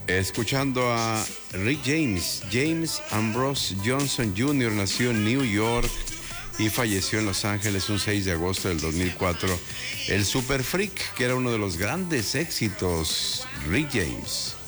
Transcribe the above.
Escuchando a Rick James. James Ambrose Johnson Jr. nació en New York y falleció en Los Ángeles un 6 de agosto del 2004. El Super Freak, que era uno de los grandes éxitos, Rick James.